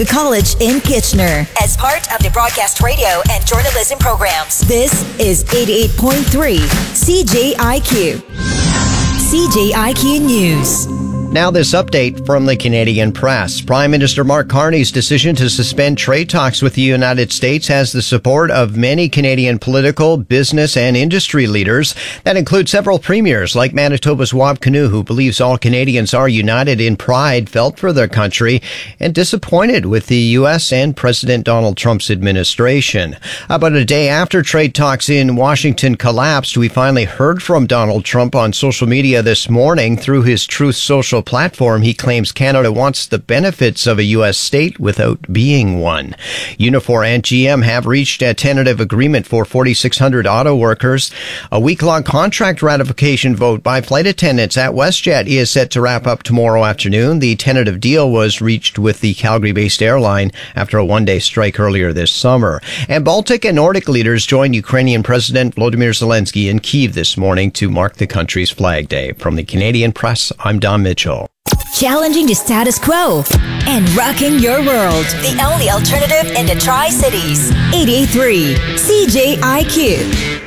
College in Kitchener as part of the broadcast radio and journalism programs. This is 88.3 CJIQ. CJIQ News. Now this update from the Canadian Press. Prime Minister Mark Carney's decision to suspend trade talks with the United States has the support of many Canadian political, business, and industry leaders. That includes several premiers like Manitoba's Wab Kinew, who believes all Canadians are united in pride felt for their country and disappointed with the U.S. and President Donald Trump's administration. About a day after trade talks in Washington collapsed, we finally heard from Donald Trump on social media this morning. Through his Truth Social platform, he claims Canada wants the benefits of a U.S. state without being one. Unifor and GM have reached a tentative agreement for 4,600 auto workers. A week-long contract ratification vote by flight attendants at WestJet is set to wrap up tomorrow afternoon. The tentative deal was reached with the Calgary-based airline after a one-day strike earlier this summer. And Baltic and Nordic leaders joined Ukrainian President Volodymyr Zelensky in Kyiv this morning to mark the country's Flag Day. From the Canadian Press, I'm Don Mitchell. Challenging the status quo and rocking your world. The only alternative in the Tri-Cities. 88.3 CJIQ.